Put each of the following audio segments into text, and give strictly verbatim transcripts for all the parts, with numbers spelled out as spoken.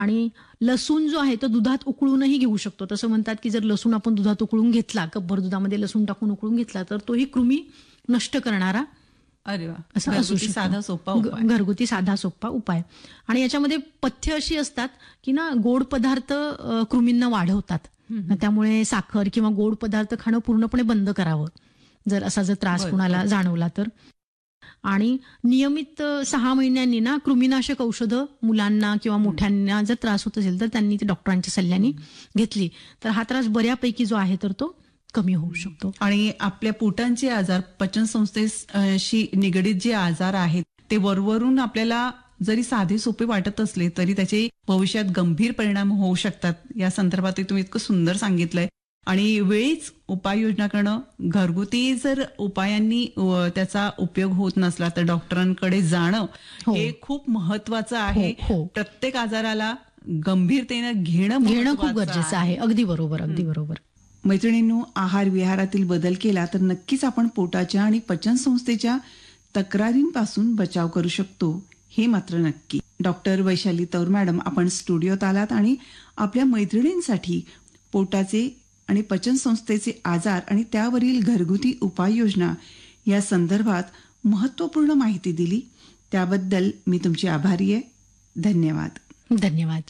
आणि लसूण जो आहे तो दुधात उकळूनही घेऊ शकतो. तसं म्हणतात की जर लसूण आपण दुधात उकळून घेतला, कपभर दुधामध्ये लसूण टाकून उकळून घेतला तर तोही कृमी नष्ट करणारा अरे वा, असं असू शकतो. साधा सोपा उपाय. घरगुती साधा सोपा उपाय. आणि याच्यामध्ये पथ्य अशी असतात की ना गोड पदार्थ अ, कृमींना वाढवतात. त्यामुळे साखर किंवा गोड पदार्थ खाणं पूर्णपणे बंद करावं जर असा जर त्रास बरं, कुणाला बरं. जाणवला तर. आणि नियमित अ, सहा महिन्यांनी ना कृमीनाशक औषधं मुलांना किंवा मोठ्यांना जर त्रास होत असेल तर त्यांनी ते डॉक्टरांच्या सल्ल्याने घेतली तर हा त्रास बऱ्यापैकी जो आहे तर तो कमी होऊ शकतो. आणि आपल्या पोटांचे आजार, पचन संस्थेशी निगडीत जे आजार आहेत ते वरवरून आपल्याला जरी साधे सोपे वाटत असले तरी त्याचे भविष्यात गंभीर परिणाम होऊ शकतात. या संदर्भात तुम्ही इतकं सुंदर सांगितलंय. आणि वेळीच उपाययोजना करणं, घरगुती जर उपायांनी अ, त्याचा उपयोग होत नसला तर डॉक्टरांकडे जाणं हो. हे खूप महत्वाचं आहे. हो, हो. प्रत्येक आजाराला गंभीरतेनं घेणं घेणं खूप महत्त्वाचं गरजेचं आहे. अगदी बरोबर, अगदी बरोबर. मैत्रिणींनो, आहार विहारातील बदल केला तर नक्कीच आपण पोटाच्या आणि पचन संस्थेच्या तक्रारींपासून बचाव करू शकतो, हे मात्र नक्की. डॉक्टर वैशाली तौर मॅडम, आपण स्टुडिओत आलात आणि आपल्या मैत्रिणींसाठी पोटाचे आणि पचन संस्थेचे आजार आणि त्यावरील घरगुती उपाययोजना या संदर्भात महत्त्वपूर्ण माहिती दिली. त्याबद्दल मी तुमची आभारी आहे. धन्यवाद. धन्यवाद.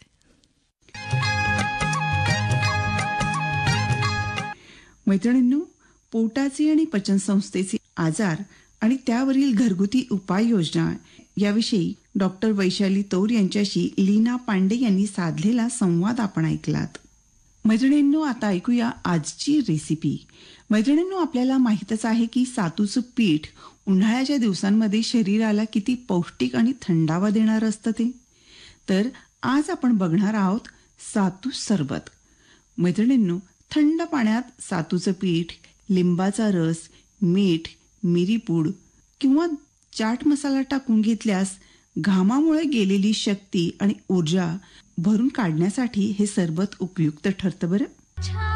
मैत्रिणींनो, पोटाचे आणि पचन संस्थेचे आजार आणि त्यावरील घरगुती उपाययोजना याविषयी डॉक्टर वैशाली तौर यांच्याशी लीना पांडे यांनी साधलेला संवाद आपण ऐकलात. मैत्रिणींनो, आता ऐकूया आजची रेसिपी. मैत्रिणींनो, आपल्याला माहीतच आहे की सातूचं पीठ उन्हाळ्याच्या दिवसांमध्ये शरीराला किती पौष्टिक आणि थंडावा देणारं असतं ते. तर आज आपण बघणार आहोत सातू सरबत. मैत्रिणींनो, थंड पाण्यात सातूचं पीठ, लिंबाचा रस, मीठ, मिरीपूड किंवा चाट मसाला टाकून घेतल्यास घामामुळे गेलेली शक्ती आणि ऊर्जा भरून काढण्यासाठी हे सरबत उपयुक्त ठरतं बरं.